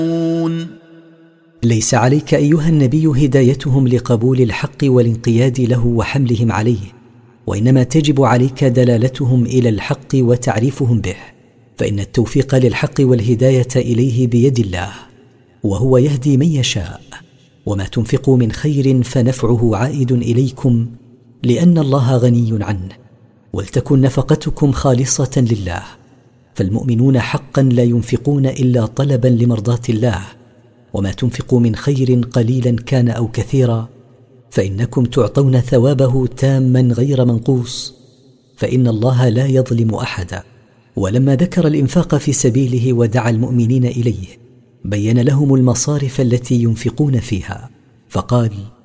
ليس عليك أيها النبي هدايتهم لقبول الحق والانقياد له وحملهم عليه، وإنما تجب عليك دلالتهم إلى الحق وتعريفهم به، فإن التوفيق للحق والهداية إليه بيد الله، وهو يهدي من يشاء. وما تنفقوا من خير فنفعه عائد إليكم، لأن الله غني عنه، ولتكن نفقتكم خالصة لله. فالمؤمنون حقا لا ينفقون إلا طلبا لمرضاة الله، وما تنفقوا من خير قليلا كان أو كثيرا فإنكم تعطون ثوابه تاما غير منقوص، فإن الله لا يظلم أحدا. ولما ذكر الإنفاق في سبيله ودعا المؤمنين إليه، بين لهم المصارف التي ينفقون فيها، فقال: